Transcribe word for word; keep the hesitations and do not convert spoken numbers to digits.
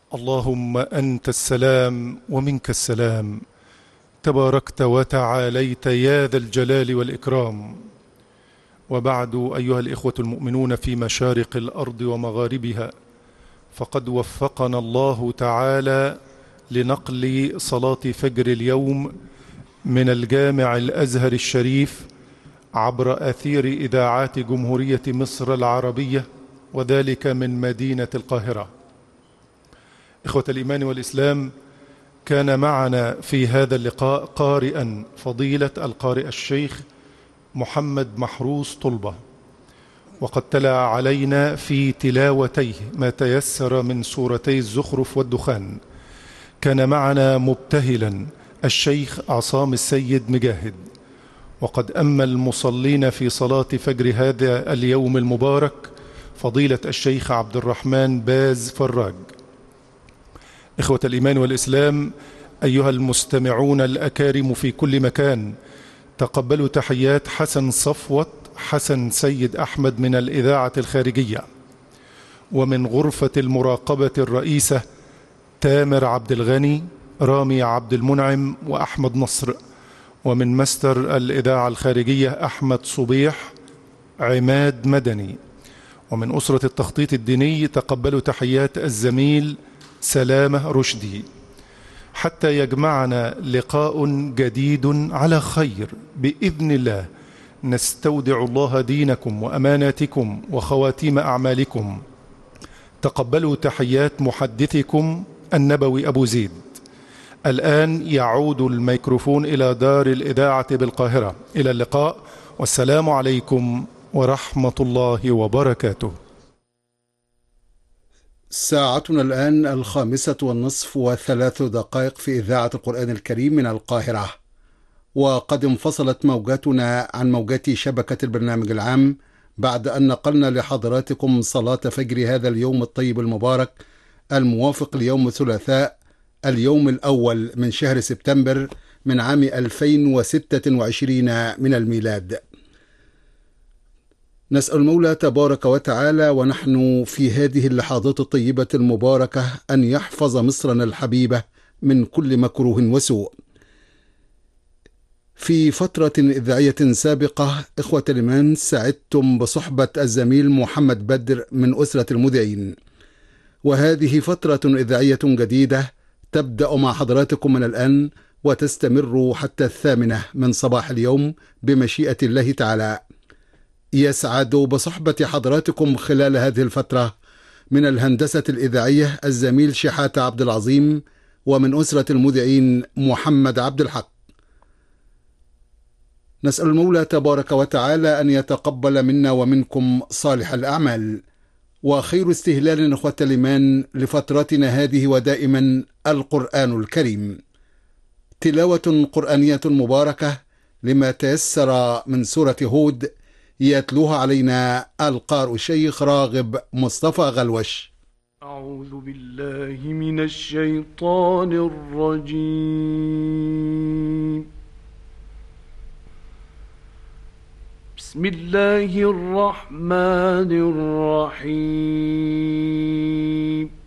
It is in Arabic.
اللهم أنت السلام ومنك السلام، تباركت وتعاليت يا ذا الجلال والإكرام. وبعد، أيها الإخوة المؤمنون في مشارق الأرض ومغاربها، فقد وفقنا الله تعالى لنقل صلاة فجر اليوم من الجامع الأزهر الشريف عبر أثير إذاعات جمهورية مصر العربية، وذلك من مدينة القاهرة. إخوة الإيمان والإسلام، كان معنا في هذا اللقاء قارئا فضيلة القارئ الشيخ محمد محروس طلبة، وقد تلا علينا في تلاوتيه ما تيسر من سورتي الزخرف والدخان. كان معنا مبتهلا الشيخ عصام السيد مجاهد، وقد أما المصلين في صلاة فجر هذا اليوم المبارك فضيلة الشيخ عبد الرحمن باز فراج. إخوة الإيمان والإسلام، أيها المستمعون الأكارم في كل مكان، تقبلوا تحيات حسن صفوة حسن سيد أحمد من الإذاعة الخارجية، ومن غرفة المراقبة الرئيسة تامر عبد الغني، رامي عبد المنعم، وأحمد نصر، ومن مستر الإذاعة الخارجية أحمد صبيح، عماد مدني، ومن أسرة التخطيط الديني تقبلوا تحيات الزميل سلامة رشدي، حتى يجمعنا لقاء جديد على خير بإذن الله. نستودع الله دينكم وأماناتكم وخواتيم أعمالكم. تقبلوا تحيات محدثكم النبوي أبو زيد. الآن يعود الميكروفون إلى دار الإذاعة بالقاهرة. إلى اللقاء، والسلام عليكم ورحمة الله وبركاته. ساعتنا الآن الخامسة والنصف وثلاث دقائق في إذاعة القرآن الكريم من القاهرة، وقد انفصلت موجاتنا عن موجات شبكة البرنامج العام بعد أن نقلنا لحضراتكم صلاة فجر هذا اليوم الطيب المبارك الموافق ليوم الثلاثاء اليوم الأول من شهر سبتمبر من عام ألفين وستة وعشرين من الميلاد. نسأل المولى تبارك وتعالى ونحن في هذه اللحظات الطيبة المباركة أن يحفظ مصرنا الحبيبة من كل مكروه وسوء. في فترة إذاعية سابقة إخوة الإيمان سعدتم بصحبة الزميل محمد بدر من أسرة المذيعين، وهذه فترة إذاعية جديدة تبدأ مع حضراتكم من الآن وتستمر حتى الثامنة من صباح اليوم بمشيئة الله تعالى. يسعد بصحبة حضراتكم خلال هذه الفترة من الهندسة الإذاعية الزميل شحاتة عبد العظيم، ومن أسرة المذيعين محمد عبد الحق. نسأل المولى تبارك وتعالى أن يتقبل منا ومنكم صالح الأعمال، وخير استهلال إخوة الإيمان لفترتنا هذه ودائما القرآن الكريم، تلاوة قرآنية مباركة لما تيسر من سورة هود يتلوها علينا القارئ الشيخ راغب مصطفى غلوش. أعوذ بالله من الشيطان الرجيم. بسم الله الرحمن الرحيم.